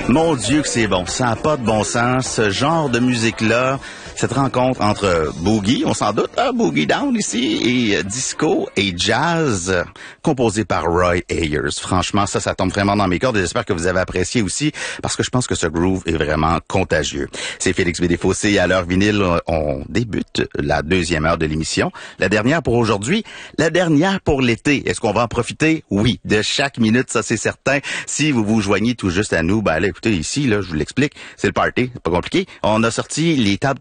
Mon Dieu que c'est bon, ça n'a pas de bon sens, ce genre de musique-là, cette rencontre entre boogie, on s'en doute, boogie down ici, et disco et jazz, composé par Roy Ayers. Franchement, ça tombe vraiment dans mes cordes et j'espère que vous avez apprécié aussi, parce que je pense que ce groove est vraiment contagieux. C'est Félix Bédé-Fossé à l'heure vinyle, on débute la deuxième heure de l'émission, la dernière pour aujourd'hui, la dernière pour l'été. Est-ce qu'on va en profiter? Oui, de chaque minute, ça c'est certain. Si vous vous joignez tout juste à nous, ben allez, écoutez, ici, là, je vous l'explique, c'est le party, c'est pas compliqué. On a sorti les tables